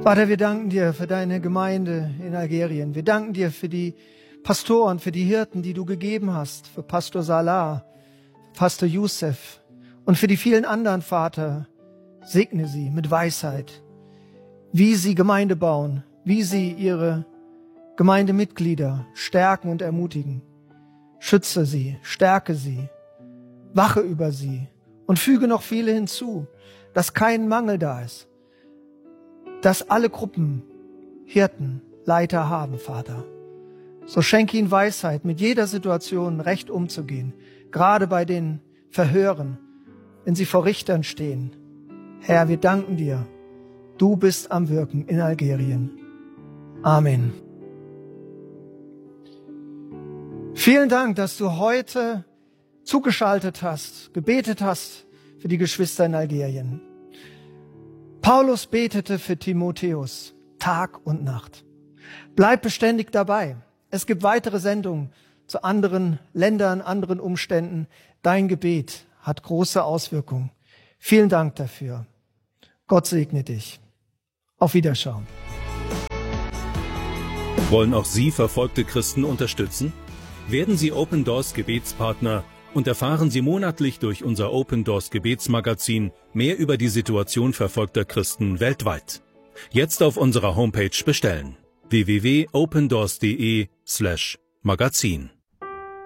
Vater, wir danken dir für deine Gemeinde in Algerien. Wir danken dir für die Pastoren, für die Hirten, die du gegeben hast, für Pastor Salah, Pastor Youssef und für die vielen anderen, Vater. Segne sie mit Weisheit, wie sie Gemeinde bauen, wie sie ihre Gemeindemitglieder stärken und ermutigen. Schütze sie, stärke sie, wache über sie und füge noch viele hinzu, dass kein Mangel da ist, dass alle Gruppen Hirten, Leiter haben, Vater. So schenke ihnen Weisheit, mit jeder Situation recht umzugehen, gerade bei den Verhören, wenn sie vor Richtern stehen. Herr, wir danken dir. Du bist am Wirken in Algerien. Amen. Vielen Dank, dass du heute zugeschaltet hast, gebetet hast für die Geschwister in Algerien. Paulus betete für Timotheus Tag und Nacht. Bleib beständig dabei. Es gibt weitere Sendungen zu anderen Ländern, anderen Umständen. Dein Gebet hat große Auswirkungen. Vielen Dank dafür. Gott segne dich. Auf Wiederschauen. Wollen auch Sie verfolgte Christen unterstützen? Werden Sie Open Doors Gebetspartner und erfahren Sie monatlich durch unser Open Doors Gebetsmagazin mehr über die Situation verfolgter Christen weltweit. Jetzt auf unserer Homepage bestellen: www.opendoors.de/magazin.